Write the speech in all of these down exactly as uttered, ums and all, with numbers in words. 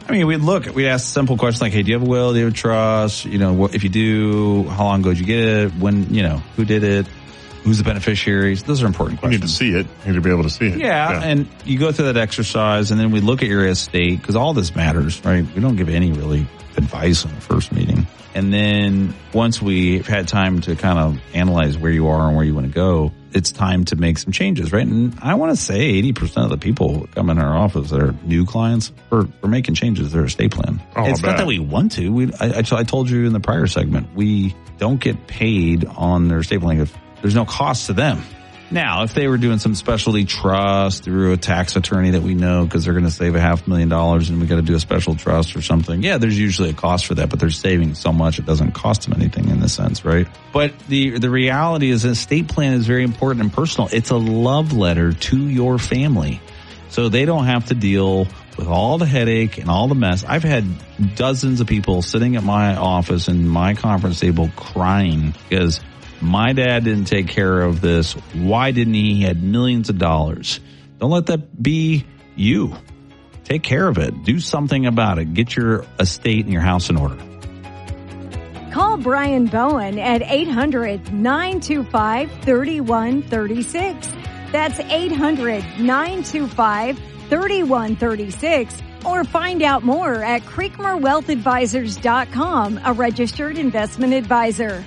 I mean, we'd look, we'd ask simple questions like, hey, do you have a will? Do you have a trust? You know, what, if you do, how long ago did you get it? When, you know, who did it? Who's the beneficiaries? Those are important questions. You need to see it. You need to be able to see it. Yeah, yeah. And you go through that exercise, and then we look at your estate, because all this matters, right? We don't give any really advice on the first meeting. And then once we've had time to kind of analyze where you are and where you want to go, it's time to make some changes, right? And I want to say eighty percent of the people who come in our office that are new clients are, are making changes to their estate plan. Oh, it's not that we want to. We, I, I told you in the prior segment, we don't get paid on their estate plan if there's no cost to them. Now, if they were doing some specialty trust through a tax attorney that we know because they're going to save a half million dollars and we got to do a special trust or something, yeah, there's usually a cost for that, but they're saving so much it doesn't cost them anything in this sense, right? But the the reality is an estate plan is very important and personal. It's a love letter to your family. So they don't have to deal with all the headache and all the mess. I've had dozens of people sitting at my office and my conference table crying because my dad didn't take care of this. Why didn't he? He had millions of dollars. Don't let that be you. Take care of it. Do something about it. Get your estate and your house in order. Call Brian Bowen at eight hundred, nine two five, three one three six. That's eight hundred, nine two five, three one three six. Or find out more at Creekmore Wealth Advisors dot com, a registered investment advisor.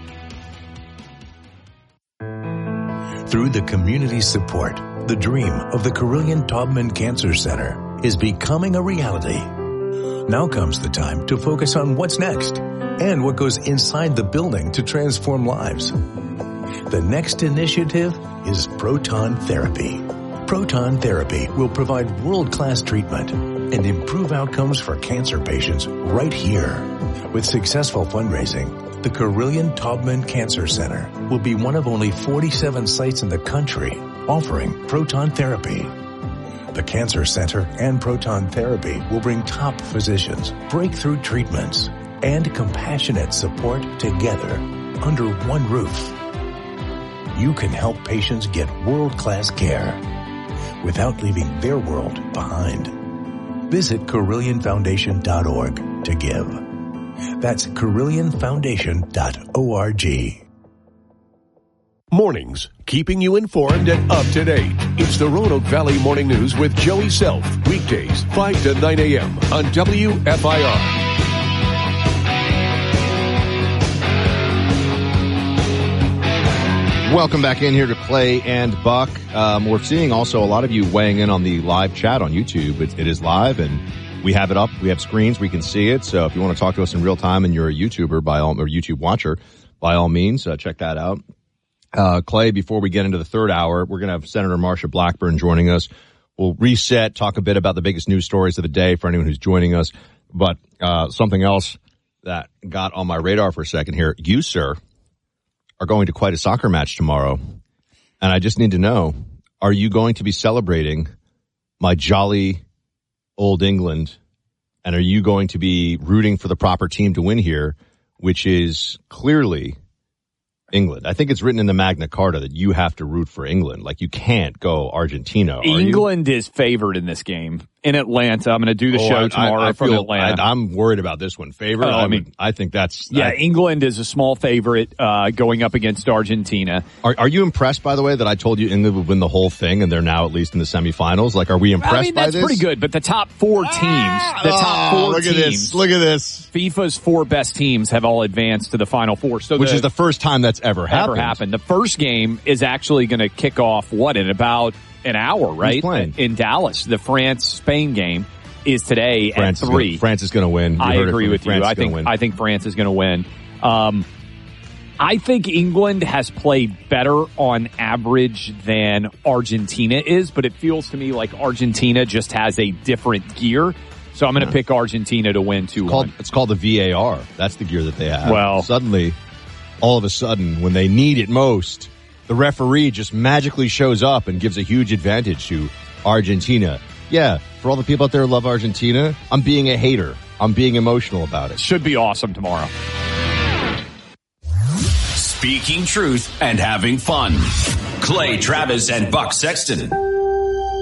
Through the community support, the dream of the Carilion Taubman Cancer Center is becoming a reality. Now comes the time to focus on what's next and what goes inside the building to transform lives. The next initiative is proton therapy. Proton therapy will provide world-class treatment and improve outcomes for cancer patients right here. With successful fundraising, the Carilion Taubman Cancer Center will be one of only forty-seven sites in the country offering proton therapy. The Cancer Center and proton therapy will bring top physicians, breakthrough treatments, and compassionate support together under one roof. You can help patients get world-class care without leaving their world behind. Visit Carilion Foundation dot org to give. That's Carilion Foundation dot org. Mornings, keeping you informed and up to date. It's the Roanoke Valley Morning News with Joey Self. Weekdays, five to nine a.m. on W F I R. Welcome back in here to Clay and Buck. Um, we're seeing also a lot of you weighing in on the live chat on YouTube. It, it is live, and we have it up. We have screens. We can see it. So if you want to talk to us in real time and you're a YouTuber by all, or YouTube watcher, by all means, uh, check that out. Uh, Clay, before we get into the third hour, we're going to have Senator Marsha Blackburn joining us. We'll reset, talk a bit about the biggest news stories of the day for anyone who's joining us. But uh, something else that got on my radar for a second here. You, sir, are going to quite a soccer match tomorrow. And I just need to know, are you going to be celebrating my jolly old England? And are you going to be rooting for the proper team to win here, which is clearly England? I think it's written in the Magna Carta that you have to root for England. Like, you can't go Argentina. England you? is favored in this game in Atlanta. I'm going to do the oh, show I, tomorrow I, I from feel, Atlanta. I, I'm worried about this one. Favorite? Oh, I, I mean, would, I think that's... Yeah, I, England is a small favorite uh, going up against Argentina. Are, are you impressed, by the way, that I told you England would win the whole thing and they're now at least in the semifinals? Like, are we impressed I mean, by that's this? pretty good, but the top four teams, ah, the top four oh, look teams... At this. Look at this. FIFA's four best teams have all advanced to the Final Four. So Which the, is the first time that's ever happened. Ever happened. The first game is actually going to kick off, what, in about an hour, right? Who's playing? In Dallas. The France-Spain game is today France at three. Is gonna, France is going to win. You I agree with France you. I think win. I think France is going to win. Um, I think England has played better on average than Argentina is, but it feels to me like Argentina just has a different gear. So I'm going to yeah. pick Argentina to win two one. It's, it's called the V A R. That's the gear that they have. Well, suddenly, all of a sudden, when they need it most, the referee just magically shows up and gives a huge advantage to Argentina. Yeah, for all the people out there who love Argentina, I'm being a hater. I'm being emotional about it. Should be awesome tomorrow. Speaking truth and having fun. Clay Travis and Buck Sexton.